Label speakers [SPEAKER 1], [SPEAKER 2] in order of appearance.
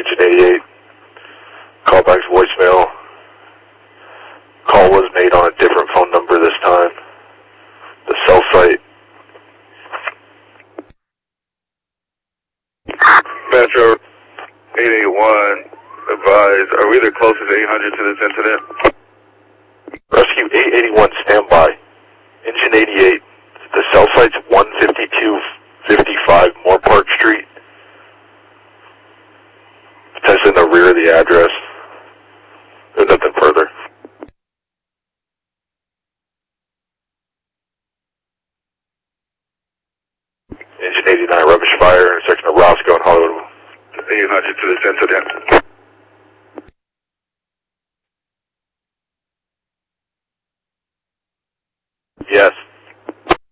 [SPEAKER 1] Engine 88. Callback's voicemail. Call was made on a different phone number this time. The cell site.
[SPEAKER 2] Metro 881, advise, are we the closest 800 to this incident?
[SPEAKER 1] Rescue 881, standby. Engine 88. The cell site's 15255 Moore Park Street. Potentially in the rear of the address. There's nothing further. Engine 89, rubbish fire, intersection of Roscoe and Hollywood.
[SPEAKER 2] 800 to this incident.